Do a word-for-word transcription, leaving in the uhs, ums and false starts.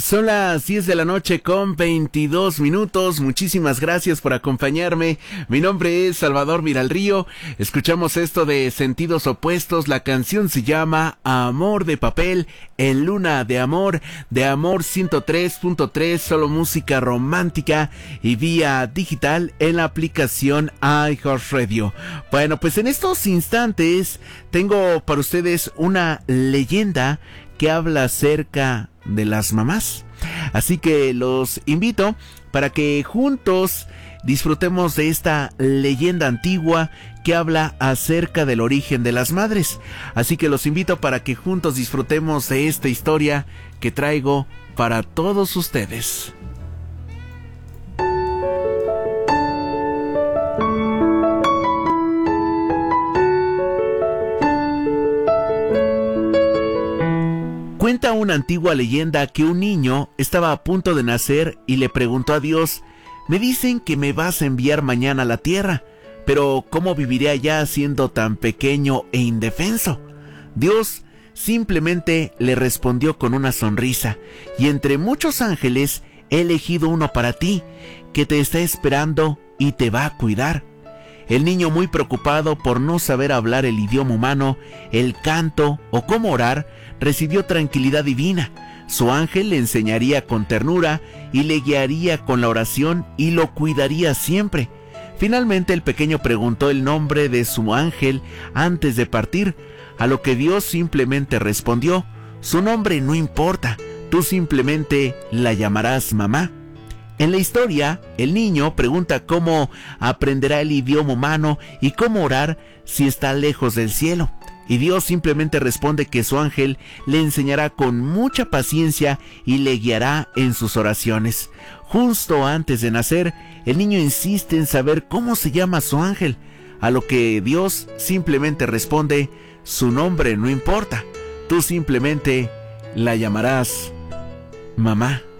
Son las diez de la noche con veintidós minutos. Muchísimas gracias por acompañarme. Mi nombre es Salvador Miralrío. Escuchamos esto de Sentidos Opuestos. La canción se llama Amor de Papel, en Luna de Amor, de Amor ciento tres punto tres, solo música romántica y vía digital en la aplicación iHeartRadio. Bueno, pues en estos instantes tengo para ustedes una leyenda que habla acerca de las mamás. Así que los invito para que juntos disfrutemos de esta leyenda antigua que habla acerca del origen de las madres. Así que los invito para que juntos disfrutemos de esta historia que traigo para todos ustedes. Cuenta una antigua leyenda que un niño estaba a punto de nacer y le preguntó a Dios: me dicen que me vas a enviar mañana a la tierra, pero ¿cómo viviré allá siendo tan pequeño e indefenso? Dios simplemente le respondió con una sonrisa: y entre muchos ángeles he elegido uno para ti, que te está esperando y te va a cuidar. El niño, muy preocupado por no saber hablar el idioma humano, el canto o cómo orar, recibió tranquilidad divina. Su ángel le enseñaría con ternura y le guiaría con la oración y lo cuidaría siempre. Finalmente el pequeño preguntó el nombre de su ángel antes de partir, a lo que Dios simplemente respondió: su nombre no importa, tú simplemente la llamarás mamá. En la historia, el niño pregunta cómo aprenderá el idioma humano y cómo orar si está lejos del cielo. Y Dios simplemente responde que su ángel le enseñará con mucha paciencia y le guiará en sus oraciones. Justo antes de nacer, el niño insiste en saber cómo se llama su ángel, a lo que Dios simplemente responde: su nombre no importa, tú simplemente la llamarás mamá.